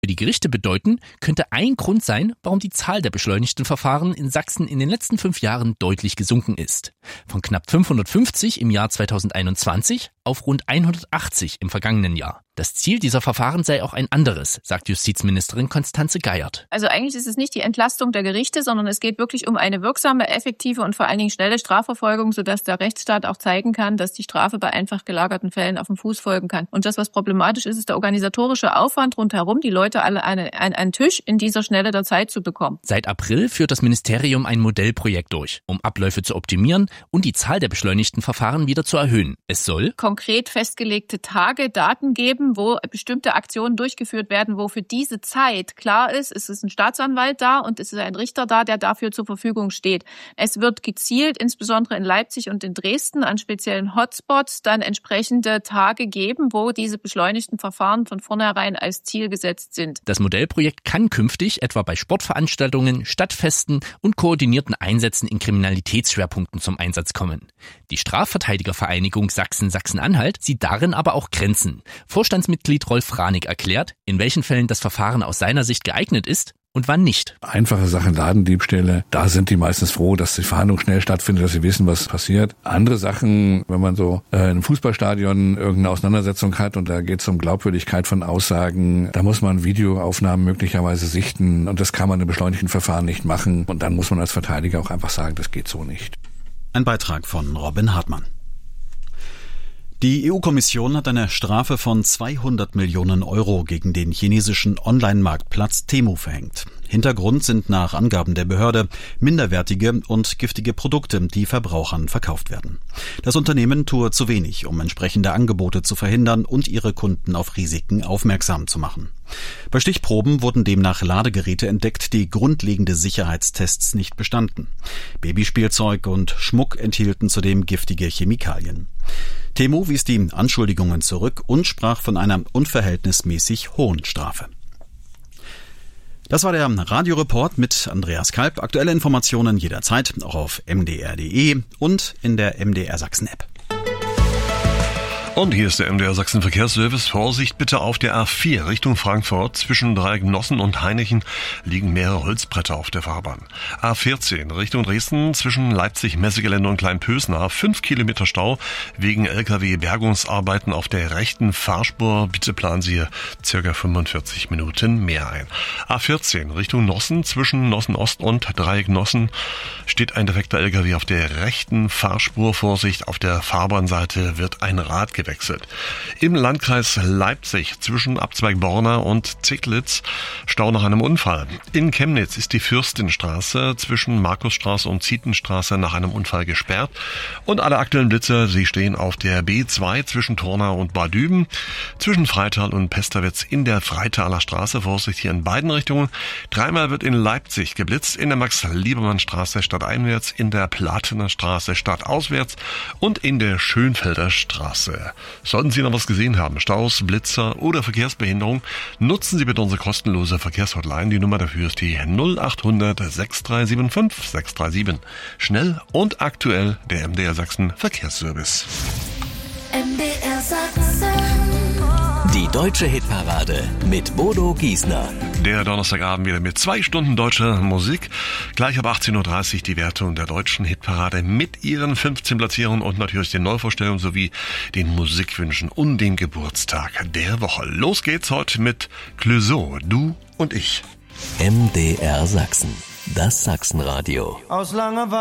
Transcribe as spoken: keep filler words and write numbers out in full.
Für die Gerichte bedeuten, könnte ein Grund sein, warum die Zahl der beschleunigten Verfahren in Sachsen in den letzten fünf Jahren deutlich gesunken ist. Von knapp fünfhundertfünfzig im Jahr zweitausendeinundzwanzig auf rund hundertachtzig im vergangenen Jahr. Das Ziel dieser Verfahren sei auch ein anderes, sagt Justizministerin Constanze Geiert. Also eigentlich ist es nicht die Entlastung der Gerichte, sondern es geht wirklich um eine wirksame, effektive und vor allen Dingen schnelle Strafverfolgung, sodass der Rechtsstaat auch zeigen kann, dass die Strafe bei einfach gelagerten Fällen auf dem Fuß folgen kann. Und das, was problematisch ist, ist der organisatorische Aufwand rundherum, die Leute alle an einen Tisch in dieser Schnelle der Zeit zu bekommen. Seit April führt das Ministerium ein Modellprojekt durch, um Abläufe zu optimieren und die Zahl der beschleunigten Verfahren wieder zu erhöhen. Es soll konkret festgelegte Tage, Daten geben, wo bestimmte Aktionen durchgeführt werden, wo für diese Zeit klar ist, es ist ein Staatsanwalt da und es ist ein Richter da, der dafür zur Verfügung steht. Es wird gezielt, insbesondere in Leipzig und in Dresden, an speziellen Hotspots dann entsprechende Tage geben, wo diese beschleunigten Verfahren von vornherein als Ziel gesetzt sind. Das Modellprojekt kann künftig etwa bei Sportveranstaltungen, Stadtfesten und koordinierten Einsätzen in Kriminalitätsschwerpunkten zum Einsatz kommen. Die Strafverteidigervereinigung Sachsen-Sachsen-Anhalt sieht darin aber auch Grenzen. Vorstandsmitglied Rolf Ranig erklärt, in welchen Fällen das Verfahren aus seiner Sicht geeignet ist und wann nicht. Einfache Sachen, Ladendiebstähle, da sind die meistens froh, dass die Verhandlung schnell stattfindet, dass sie wissen, was passiert. Andere Sachen, wenn man so äh, in einem Fußballstadion irgendeine Auseinandersetzung hat und da geht es um Glaubwürdigkeit von Aussagen, da muss man Videoaufnahmen möglicherweise sichten und das kann man in beschleunigten Verfahren nicht machen. Und dann muss man als Verteidiger auch einfach sagen, das geht so nicht. Ein Beitrag von Robin Hartmann. Die E U-Kommission hat eine Strafe von zweihundert Millionen Euro gegen den chinesischen Online-Marktplatz Temu verhängt. Hintergrund sind nach Angaben der Behörde minderwertige und giftige Produkte, die Verbrauchern verkauft werden. Das Unternehmen tue zu wenig, um entsprechende Angebote zu verhindern und ihre Kunden auf Risiken aufmerksam zu machen. Bei Stichproben wurden demnach Ladegeräte entdeckt, die grundlegende Sicherheitstests nicht bestanden. Babyspielzeug und Schmuck enthielten zudem giftige Chemikalien. Temu wies die Anschuldigungen zurück und sprach von einer unverhältnismäßig hohen Strafe. Das war der Radioreport mit Andreas Kalb. Aktuelle Informationen jederzeit auch auf m d r punkt d e und in der M D R Sachsen App. Und hier ist der M D R Sachsen Verkehrsservice. Vorsicht bitte auf der A vier Richtung Frankfurt. Zwischen Dreiecknossen und Hainichen liegen mehrere Holzbretter auf der Fahrbahn. A vierzehn Richtung Dresden zwischen Leipzig-Messegelände und Kleinpösnar. Fünf Kilometer Stau wegen L K W-Bergungsarbeiten auf der rechten Fahrspur. Bitte planen Sie hier circa fünfundvierzig Minuten mehr ein. A vierzehn Richtung Nossen zwischen Nossen-Ost und Dreiecknossen steht ein defekter L K W auf der rechten Fahrspur. Vorsicht, auf der Fahrbahnseite wird ein Rad gewechselt. Im Landkreis Leipzig zwischen Abzweig Borna und Zicklitz Stau nach einem Unfall. In Chemnitz ist die Fürstinstraße zwischen Markusstraße und Zietenstraße nach einem Unfall gesperrt. Und alle aktuellen Blitze, sie stehen auf der B zwei zwischen Tornau und Bad Düben, zwischen Freital und Pesterwitz in der Freitaler Straße. Vorsicht hier in beiden Richtungen. Dreimal wird in Leipzig geblitzt, in der Max-Liebermann-Straße stadteinwärts, in der Platener Straße stadtauswärts und in der Schönfelder Straße. Sollten Sie noch was gesehen haben, Staus, Blitzer oder Verkehrsbehinderung, nutzen Sie bitte unsere kostenlose Verkehrshotline. Die Nummer dafür ist die null acht hundert sechs drei sieben fünf sechs drei sieben. Schnell und aktuell der M D R Sachsen Verkehrsservice. M D R Sachsen. Die deutsche Hitparade mit Bodo Giesner. Der Donnerstagabend wieder mit zwei Stunden deutscher Musik. Gleich ab achtzehn Uhr dreißig die Wertung der deutschen Hitparade mit ihren fünfzehn Platzierungen und natürlich den Neuvorstellungen sowie den Musikwünschen und dem Geburtstag der Woche. Los geht's heute mit Clouseau, du und ich. M D R Sachsen, das Sachsenradio. Aus Langeweile